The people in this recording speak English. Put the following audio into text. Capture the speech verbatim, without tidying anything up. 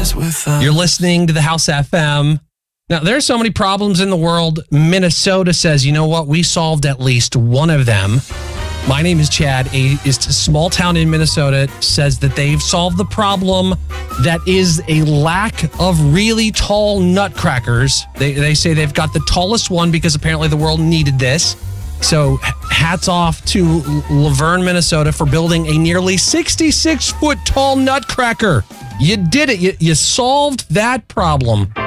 You're listening to the House F M. Now, there's so many problems in the world. Minnesota says, you know what? We solved at least one of them. My name is Chad. A is a small town in Minnesota says that they've solved the problem that is a lack of really tall nutcrackers. They, they say they've got the tallest one because apparently the world needed this. So hats off to Laverne, Minnesota for building a nearly sixty-six foot tall nutcracker. You did it. You, you solved that problem.